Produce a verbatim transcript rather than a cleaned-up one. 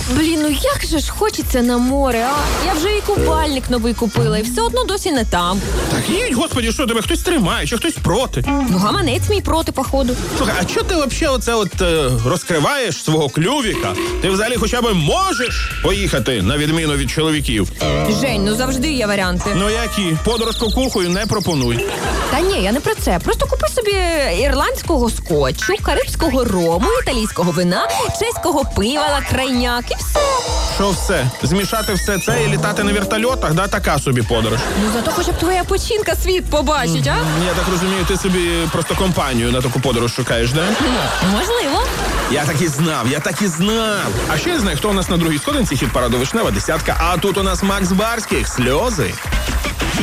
Блін, ну як же ж хочеться на море, а? Я вже і купальник новий купила, і все одно досі не там. Так їдь, господі, що тебе хтось тримає, чи хтось проти? Ну, гаманець мій проти, походу. Слухай, а чого ти взагалі оце от е, розкриваєш свого клювіка? Ти взагалі хоча б можеш поїхати, на відміну від чоловіків? Жень, ну завжди є варіанти. Ну які? Подорож кукухою не пропонуй. Та ні, я не про це. Просто купи собі ірландського скотчу, карибського рому, італійського вина, чеського пива на крайняк і все. Що все? Змішати все це і літати на вертольотах? Да, така собі подорож. Ну зато хоча б твоя печінка світ побачить, а? Я так розумію, ти собі просто компанію на таку подорож шукаєш, да? Можливо. Я так і знав, я так і знав. А ще я знаю, хто у нас на другій сходинці хіт-параду «Вишнева десятка», а тут у нас Макс Барських «Сльози».